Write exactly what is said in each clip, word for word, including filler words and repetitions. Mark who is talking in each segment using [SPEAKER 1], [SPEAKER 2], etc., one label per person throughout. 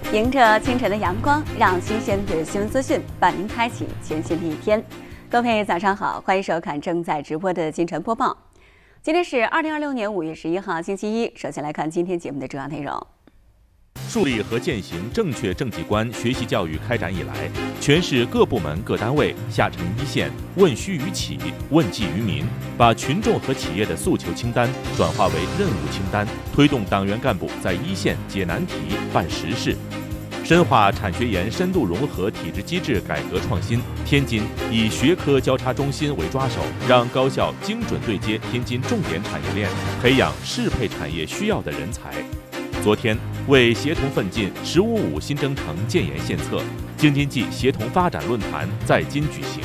[SPEAKER 1] 迎着清晨的阳光，让新鲜的新闻资讯伴您开启全新的一天。各位早上好，欢迎收看正在直播的清晨播报。今天是二零二六年五月十一号，星期一。首先来看今天节目的主要内容。
[SPEAKER 2] 树立和践行正确政绩观学习教育开展以来，全市各部门各单位下沉一线，问需于企，问计于民，把群众和企业的诉求清单转化为任务清单，推动党员干部在一线解难题、办实事。深化产学研深度融合体制机制改革创新。天津以学科交叉中心为抓手，让高校精准对接天津重点产业链，培养适配产业需要的人才。昨天，为协同奋进“十五五”新征程建言献策，京津冀协同发展论坛在京举行。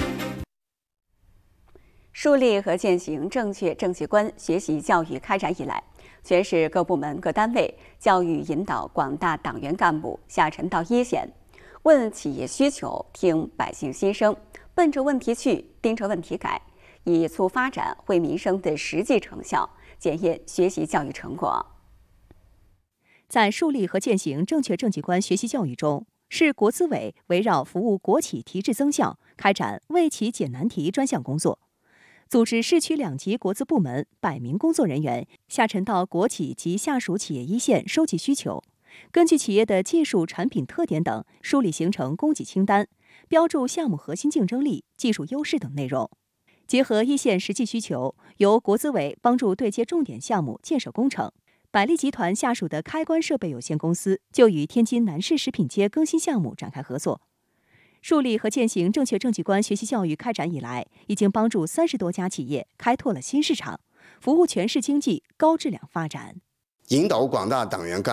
[SPEAKER 1] 树立和践行正确政绩观学习教育开展以来，全市各部门各单位教育引导广大党员干部下沉到一线，问企业需求，听百姓心声，奔着问题去，盯着问题改，以促发展惠民生的实际成效，检验学习教育成果。
[SPEAKER 3] 在树立和践行正确政绩观学习教育中，市国资委围绕服务国企提质增效，开展为企解难题专项工作，组织市区两级国资部门百名工作人员下沉到国企及下属企业一线收集需求，根据企业的技术、产品特点等，梳理形成供给清单，标注项目核心竞争力、技术优势等内容。结合一线实际需求，由国资委帮助对接重点项目建设工程。百利集团下属的开关设备有限公司就与天津南市食品街更新项目展开合作。树立和践行正确政绩观学习教育开展以来，已经帮助三十多家企业开拓了新市场，服务全市经济高质量发展。
[SPEAKER 4] 引导广大党员干